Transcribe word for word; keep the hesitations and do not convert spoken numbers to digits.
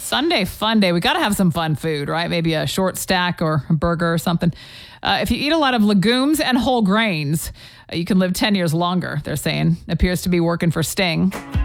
Sunday fun day. We got to have some fun food, right? Maybe a short stack or a burger or something. Uh, if you eat a lot of legumes and whole grains, uh, you can live ten years longer, they're saying. Appears to be working for Sting.